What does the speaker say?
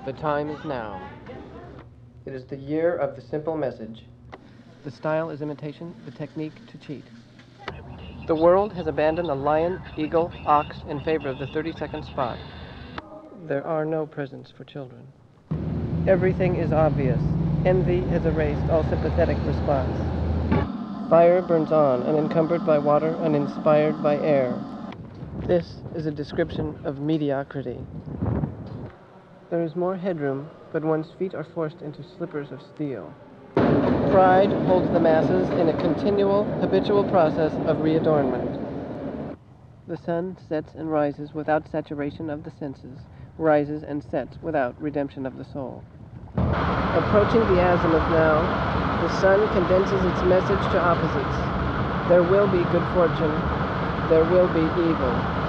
The time is now. It is the year of the simple message. The style is imitation, the technique to cheat. The world has abandoned the lion, eagle, ox in favor of the 30-second spot. There are no presents for children. Everything is obvious. Envy has erased all sympathetic response. Fire burns on, unencumbered by water, uninspired by air. This is a description of mediocrity. There is more headroom, but one's feet are forced into slippers of steel. Pride holds the masses in a continual, habitual process of readornment. The sun sets and rises without saturation of the senses, rises and sets without redemption of the soul. Approaching the azimuth now, the sun condenses its message to opposites. There will be good fortune, there will be evil.